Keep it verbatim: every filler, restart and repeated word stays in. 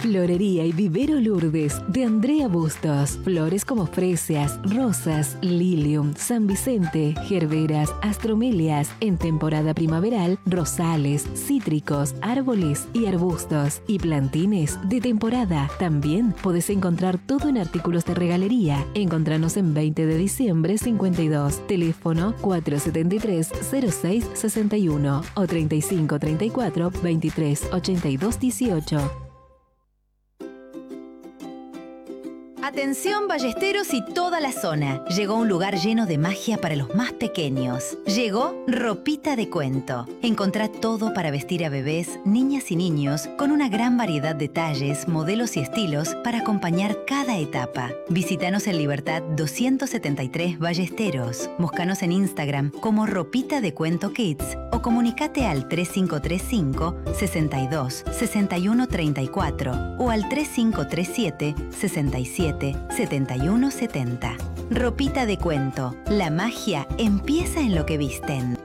Florería y Vivero Lourdes de Andrea Bustos. Flores como fresias, rosas, lilium, San Vicente, gerberas, astromelias. En temporada primaveral, rosales, cítricos, árboles y arbustos. Y plantines de temporada. También podés encontrar todo en artículos de regalería. Encontranos en veinte de diciembre cincuenta y dos. Teléfono cuatro siete tres, cero seis seis uno o treinta y cinco treinta y cuatro, veintitrés ochenta y dos dieciocho. Atención ballesteros y toda la zona. Llegó un lugar lleno de magia para los más pequeños. Llegó Ropita de Cuento. Encontrá todo para vestir a bebés, niñas y niños con una gran variedad de talles, modelos y estilos para acompañar cada etapa. Visítanos en Libertad doscientos setenta y tres Ballesteros. Búscanos en Instagram como Ropita de Cuento Kids o comunicate al tres cinco tres cinco, sesenta y dos, sesenta y uno treinta y cuatro o al tres cinco tres siete, sesenta y siete, setenta y uno setenta. Ropita de Cuento. La magia empieza en lo que visten.